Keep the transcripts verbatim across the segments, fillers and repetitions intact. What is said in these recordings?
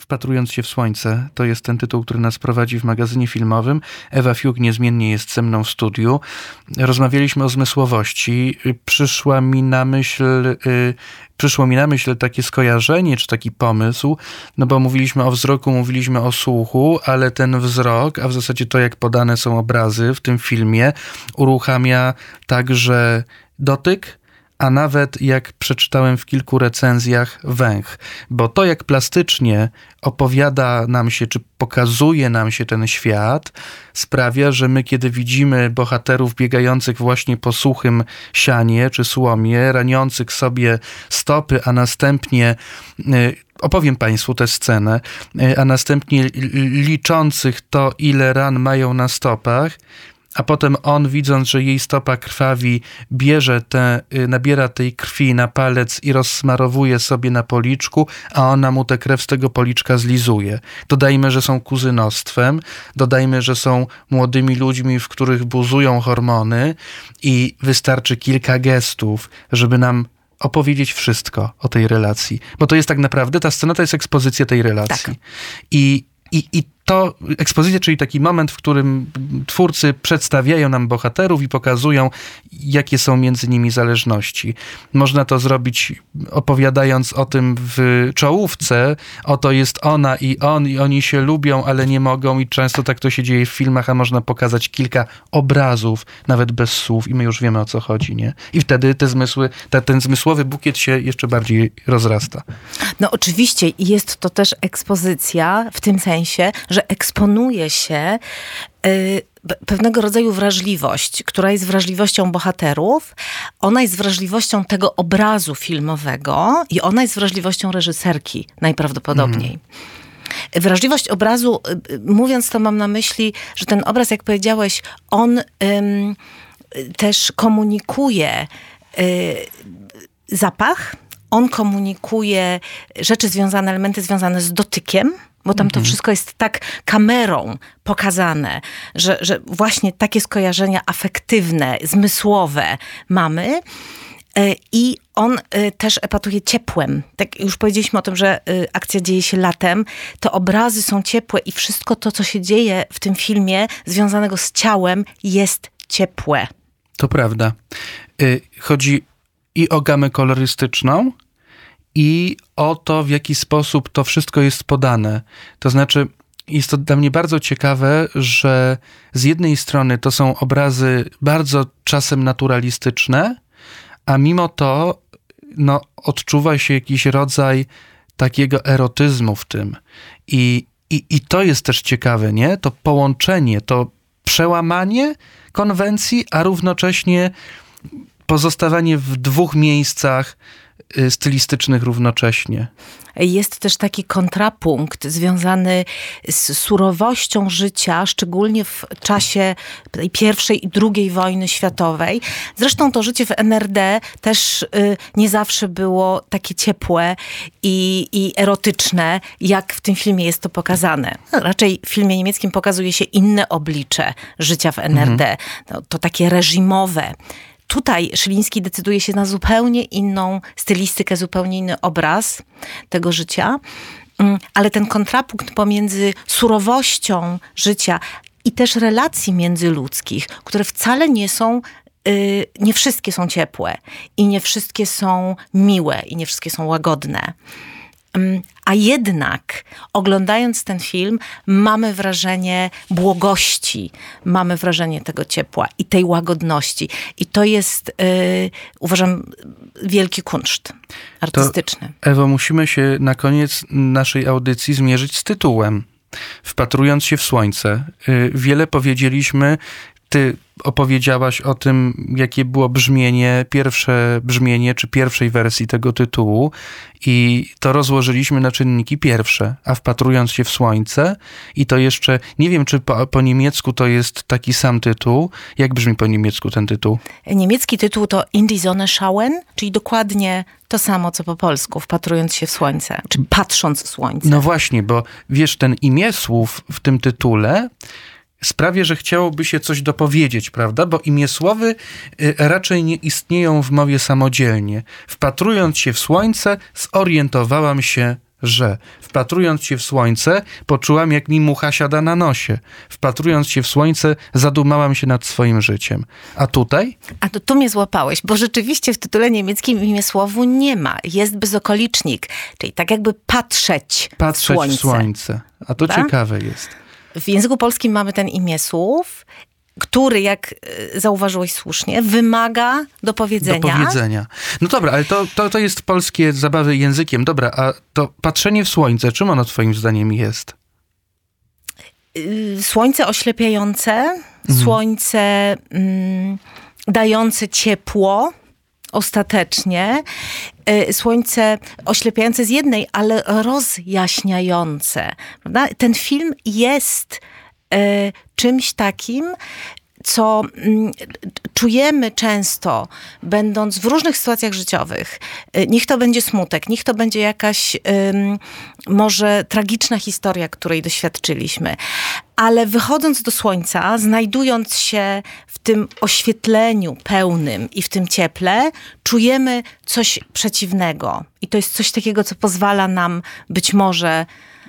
Wpatrując się w słońce, to jest ten tytuł, który nas prowadzi w magazynie filmowym. Ewa Fiuk niezmiennie jest ze mną w studiu. Rozmawialiśmy o zmysłowości. Przyszła mi na myśl, y, przyszło mi na myśl takie skojarzenie, czy taki pomysł, no bo mówiliśmy o wzroku, mówiliśmy o słuchu, ale ten wzrok, a w zasadzie to, jak podane są obrazy w tym filmie, uruchamia także dotyk, a nawet, jak przeczytałem w kilku recenzjach, węch. Bo to, jak plastycznie opowiada nam się, czy pokazuje nam się ten świat, sprawia, że my, kiedy widzimy bohaterów biegających właśnie po suchym sianie czy słomie, raniących sobie stopy, a następnie, opowiem Państwu tę scenę, a następnie liczących to, ile ran mają na stopach, a potem on, widząc, że jej stopa krwawi, bierze te, nabiera tej krwi na palec i rozsmarowuje sobie na policzku, a ona mu tę krew z tego policzka zlizuje. Dodajmy, że są kuzynostwem, dodajmy, że są młodymi ludźmi, w których buzują hormony i wystarczy kilka gestów, żeby nam opowiedzieć wszystko o tej relacji. Bo to jest tak naprawdę, ta scena to jest ekspozycja tej relacji. Tak. I, i, i to ekspozycja, czyli taki moment, w którym twórcy przedstawiają nam bohaterów i pokazują, jakie są między nimi zależności. Można to zrobić opowiadając o tym w czołówce. Oto jest ona i on i oni się lubią, ale nie mogą i często tak to się dzieje w filmach, a można pokazać kilka obrazów, nawet bez słów i my już wiemy, o co chodzi, nie? I wtedy te zmysły, ta, ten zmysłowy bukiet się jeszcze bardziej rozrasta. No oczywiście jest to też ekspozycja w tym sensie, że że eksponuje się y, pewnego rodzaju wrażliwość, która jest wrażliwością bohaterów, ona jest wrażliwością tego obrazu filmowego i ona jest wrażliwością reżyserki najprawdopodobniej. Mm. Wrażliwość obrazu, y, mówiąc to mam na myśli, że ten obraz, jak powiedziałeś, on ym, też komunikuje y, zapach, on komunikuje rzeczy związane, elementy związane z dotykiem, bo tam to wszystko jest tak kamerą pokazane, że, że właśnie takie skojarzenia afektywne, zmysłowe mamy. I on też epatuje ciepłem. Tak już powiedzieliśmy o tym, że akcja dzieje się latem. Te obrazy są ciepłe i wszystko to, co się dzieje w tym filmie związanego z ciałem, jest ciepłe. To prawda. Chodzi i o gamę kolorystyczną, i o to, w jaki sposób to wszystko jest podane. To znaczy, jest to dla mnie bardzo ciekawe, że z jednej strony to są obrazy bardzo czasem naturalistyczne, a mimo to no, odczuwa się jakiś rodzaj takiego erotyzmu w tym. I, i, i to jest też ciekawe, nie? To połączenie, to przełamanie konwencji, a równocześnie pozostawanie w dwóch miejscach stylistycznych równocześnie. Jest też taki kontrapunkt związany z surowością życia, szczególnie w czasie tej pierwszej i drugiej wojny światowej. Zresztą to życie w en er de też y, nie zawsze było takie ciepłe i, i erotyczne, jak w tym filmie jest to pokazane. No, raczej w filmie niemieckim pokazuje się inne oblicze życia w en er de. Mhm. No, to takie reżimowe. Tutaj Szyliński decyduje się na zupełnie inną stylistykę, zupełnie inny obraz tego życia, ale ten kontrapunkt pomiędzy surowością życia i też relacji międzyludzkich, które wcale nie są, nie wszystkie są ciepłe i nie wszystkie są miłe i nie wszystkie są łagodne. A jednak oglądając ten film mamy wrażenie błogości, mamy wrażenie tego ciepła i tej łagodności. I to jest, yy, uważam, wielki kunszt artystyczny. To, Ewo, musimy się na koniec naszej audycji zmierzyć z tytułem. Wpatrując się w słońce. Yy, wiele powiedzieliśmy. Ty opowiedziałaś o tym, jakie było brzmienie, pierwsze brzmienie, czy pierwszej wersji tego tytułu i to rozłożyliśmy na czynniki pierwsze, a wpatrując się w słońce i to jeszcze, nie wiem, czy po, po niemiecku to jest taki sam tytuł. Jak brzmi po niemiecku ten tytuł? Niemiecki tytuł to In die Sonne schauen, czyli dokładnie to samo, co po polsku, wpatrując się w słońce, czy patrząc w słońce. No właśnie, bo wiesz, ten imię słów w tym tytule sprawia, że chciałoby się coś dopowiedzieć, prawda? Bo imiesłowy raczej nie istnieją w mowie samodzielnie. Wpatrując się w słońce, zorientowałam się, że wpatrując się w słońce, poczułam, jak mi mucha siada na nosie. Wpatrując się w słońce, zadumałam się nad swoim życiem. A tutaj? A to tu mnie złapałeś, bo rzeczywiście w tytule niemieckim imię słowu nie ma. Jest bezokolicznik, czyli tak jakby patrzeć, Patrzeć w słońce. w słońce. A to Prawda? ciekawe jest. W języku polskim mamy ten imię słów, który, jak zauważyłeś słusznie, wymaga do powiedzenia. Do powiedzenia. No dobra, ale to, to, to jest polskie zabawy językiem. Dobra, a to patrzenie w słońce, czym ono twoim zdaniem jest? Słońce oślepiające, mhm. słońce mm, dające ciepło, ostatecznie. Słońce oślepiające z jednej, ale rozjaśniające. Prawda? Ten film jest y, czymś takim, co mm, czujemy często, będąc w różnych sytuacjach życiowych. Niech to będzie smutek, niech to będzie jakaś ym, może tragiczna historia, której doświadczyliśmy. Ale wychodząc do słońca, znajdując się w tym oświetleniu pełnym i w tym cieple, czujemy coś przeciwnego. I to jest coś takiego, co pozwala nam być może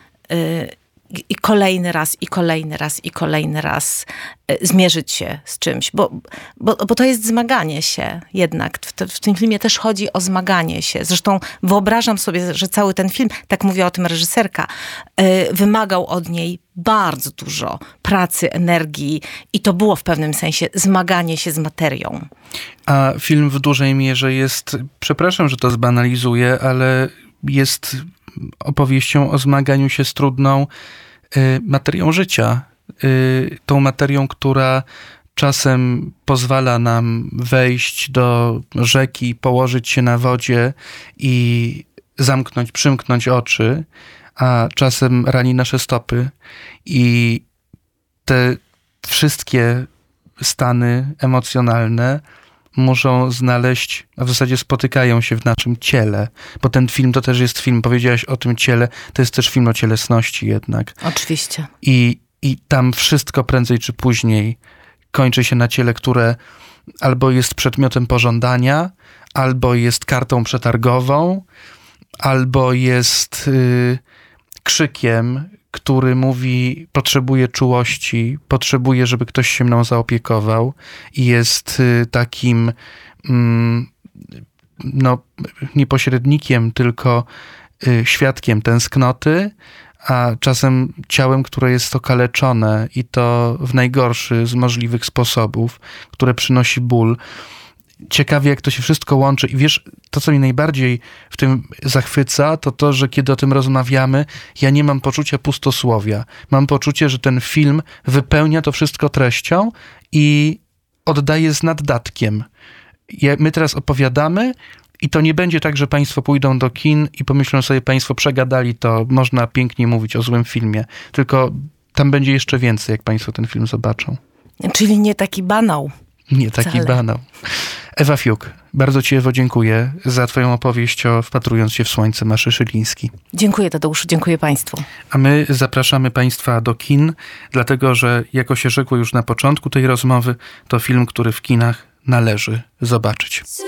y, i kolejny raz, i kolejny raz, i kolejny raz zmierzyć się z czymś. Bo, bo, bo to jest zmaganie się jednak. W, te, w tym filmie też chodzi o zmaganie się. Zresztą wyobrażam sobie, że cały ten film, tak mówiła o tym reżyserka, yy, wymagał od niej bardzo dużo pracy, energii i to było w pewnym sensie zmaganie się z materią. A film w dużej mierze jest, przepraszam, że to zbanalizuję, ale jest opowieścią o zmaganiu się z trudną y, materią życia. Y, tą materią, która czasem pozwala nam wejść do rzeki, położyć się na wodzie i zamknąć, przymknąć oczy, a czasem rani nasze stopy. I te wszystkie stany emocjonalne muszą znaleźć, a w zasadzie spotykają się w naszym ciele. Bo ten film to też jest film, powiedziałaś o tym ciele, to jest też film o cielesności jednak. Oczywiście. I, i tam wszystko prędzej czy później kończy się na ciele, które albo jest przedmiotem pożądania, albo jest kartą przetargową, albo jest yy, krzykiem, który mówi, potrzebuje czułości, potrzebuje, żeby ktoś się mną zaopiekował i jest takim no, nie pośrednikiem, tylko świadkiem tęsknoty, a czasem ciałem, które jest okaleczone i to w najgorszy z możliwych sposobów, które przynosi ból. Ciekawie, jak to się wszystko łączy. I wiesz, to, co mnie najbardziej w tym zachwyca, to to, że kiedy o tym rozmawiamy, ja nie mam poczucia pustosłowia. Mam poczucie, że ten film wypełnia to wszystko treścią i oddaje z naddatkiem. My teraz opowiadamy i to nie będzie tak, że państwo pójdą do kin i pomyślą sobie, państwo przegadali to, można pięknie mówić o złym filmie. Tylko tam będzie jeszcze więcej, jak państwo ten film zobaczą. Czyli nie taki banał. Nie taki Wcale. banał. Ewa Fiuk, bardzo ci, Ewo, dziękuję za twoją opowieść o Wpatrując się w słońce Maszy Szyliński. Dziękuję, Tadeuszu, dziękuję państwu. A my zapraszamy państwa do kin, dlatego że, jako się rzekło już na początku tej rozmowy, to film, który w kinach należy zobaczyć.